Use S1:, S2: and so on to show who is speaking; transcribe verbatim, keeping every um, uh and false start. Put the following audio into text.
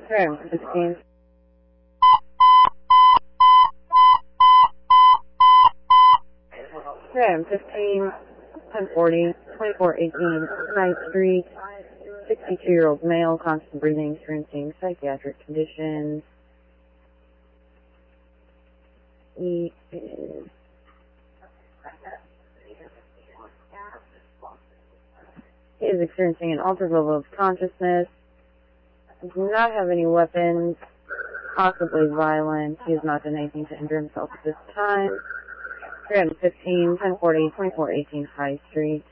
S1: Room sixteen. Room fifteen, ten forty, twenty-four eighteen, ninth Street, sixty-two-year-old male, constant breathing, experiencing psychiatric conditions. He is He is experiencing an altered level of consciousness. He does not have any weapons, possibly violent. He has not done anything to injure himself at this time. three fifteen, ten forty, twenty-four eighteen High Street.